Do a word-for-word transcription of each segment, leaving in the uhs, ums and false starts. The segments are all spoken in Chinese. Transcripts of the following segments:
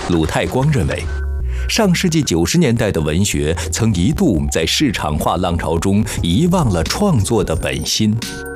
鲁太光认为，上世纪九十年代的文学曾一度在市场化浪潮中遗忘了创作的本心。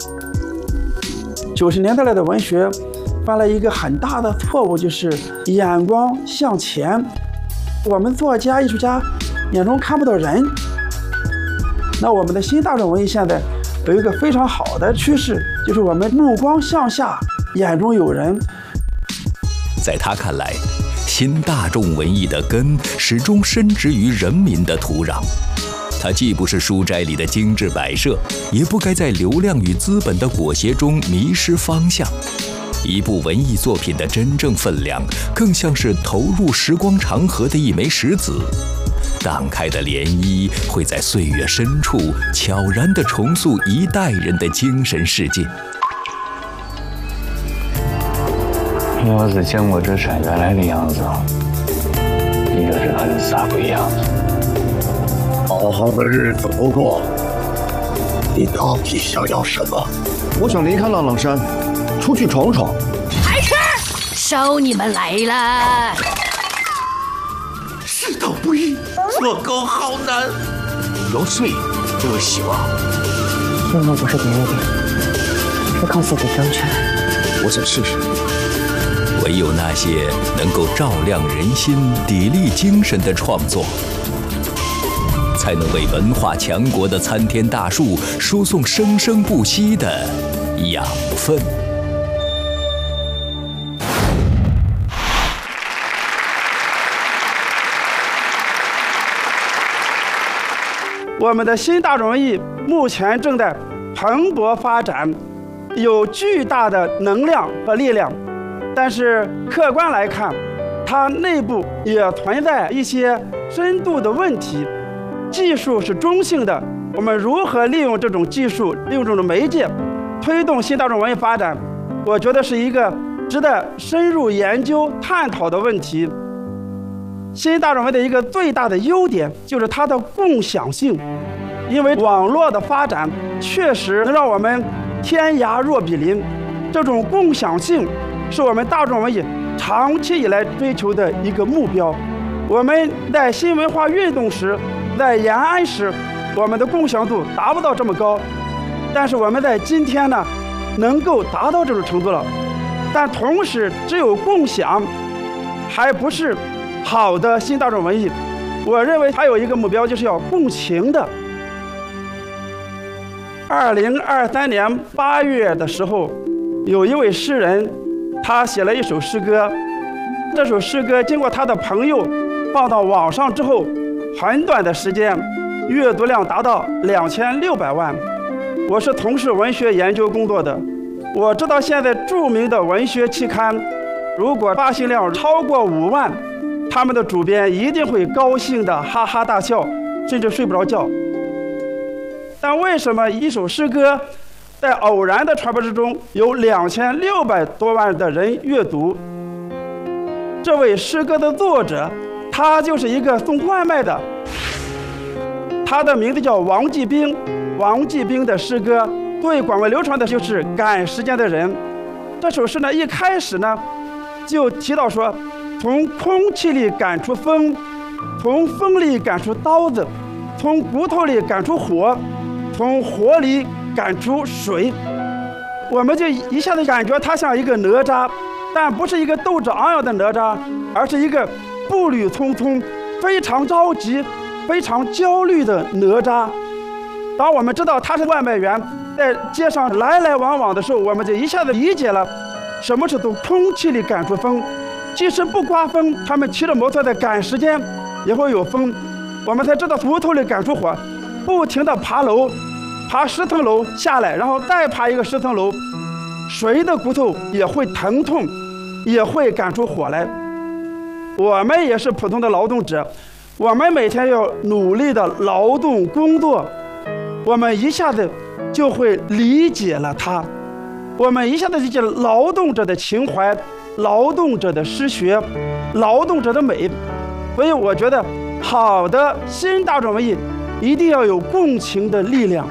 九十年代来的文学犯了一个很大的错误，就是眼光向前。我们作家、艺术家眼中看不到人。那我们的新大众文艺现在有一个非常好的趋势，就是我们目光向下，眼中有人。 在他看来，新大众文艺的根始终深植于人民的土壤。它既不是书斋里的精致摆设，也不该在流量与资本的裹挟中迷失方向。一部文艺作品的真正分量，更像是投入时光长河的一枚石子，荡开的涟漪会在岁月深处悄然地重塑一代人的精神世界。 要是见过这山原来的样子，你这是很啥不一样？ 好好的日子不过，你到底想要什么？ 我想离开浪浪山，出去闯闯。 还是收你们来了。 世道不易，做狗好难。 揉碎就有希望。 任务不是给你点，是靠自己争取来。 我想试试。 唯有那些能够照亮人心、砥砺精神的创作，才能为文化强国的参天大树输送生生不息的养分。 我们的新大众文艺目前正在蓬勃发展，有巨大的能量和力量。但是客观来看，它内部也存在一些深度的问题。技术是中性的，我们如何利用这种技术，利用这种媒介，推动新大众文艺发展，我觉得是一个值得深入研究探讨的问题。新大众文艺的一个最大的优点就是它的共享性，因为网络的发展确实能让我们天涯若比邻，这种共享性是我们大众文艺长期以来追求的一个目标。我们在新文化运动时，在延安时，我们的共享度达不到这么高，但是我们在今天呢，能够达到这种程度了。但同时，只有共享，还不是好的新大众文艺。我认为还有一个目标，就是要共情的。二零二三年八月的时候，有一位诗人，他写了一首诗歌，这首诗歌经过他的朋友放到网上之后，很短的时间，阅读量达到两千六百万。我是从事文学研究工作的，我知道现在著名的文学期刊，如果发行量超过五万，他们的主编一定会高兴的哈哈大笑，甚至睡不着觉。但为什么一首诗歌在偶然的传播之中有两千六百多万的人阅读？这位诗歌的作者，他就是一个送外卖的，他的名字叫王继兵。王继兵的诗歌最广为流传的就是《赶时间的人》。这首诗呢，一开始呢就提到说，从空气里赶出风，从风里赶出刀子，从骨头里赶出火，从火里赶出水。我们就一下子感觉它像一个哪吒，但不是一个斗志昂扬的哪吒，而是一个步履匆匆、非常着急、非常焦虑的哪吒。当我们知道他是外卖员，在街上来来往往的时候，我们就一下子理解了什么是从空气里赶出风。即使不刮风，他们骑着摩托在赶时间也会有风。我们才知道骨头里赶出火，不停地爬楼，爬十层楼下来，然后再爬一个十层楼，谁的骨头也会疼痛，也会赶出火来。我们也是普通的劳动者，我们每天要努力的劳动工作，我们一下子就会理解了它，我们一下子理解了劳动者的情怀，劳动者的诗学，劳动者的美。所以我觉得好的新大众文艺一定要有共情的力量。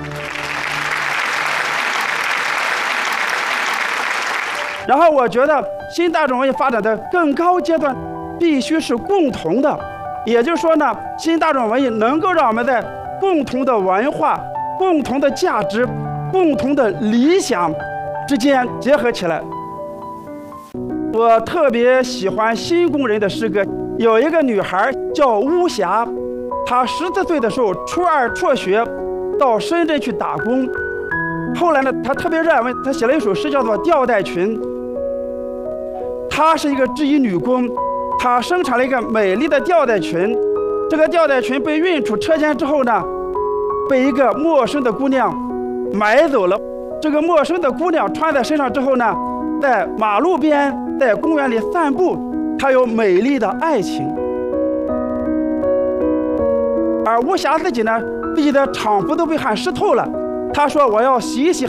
然后我觉得新大众文艺发展的更高阶段， 必须是共同的。也就是说呢，新大众文艺能够让我们在共同的文化、共同的价值、共同的理想之间结合起来。我特别喜欢新工人的诗歌，有一个女孩叫巫霞，她十四岁的时候初二辍学，到深圳去打工。后来呢，她特别热爱文，她写了一首诗叫做《吊带裙》。她是一个制衣女工，她生产了一个美丽的吊带裙。这个吊带裙被运出车间之后呢，被一个陌生的姑娘买走了。这个陌生的姑娘穿在身上之后呢，在马路边、在公园里散步，她有美丽的爱情。而巫霞自己呢，自己的厂服都被汗湿透了。她说：“我要洗一洗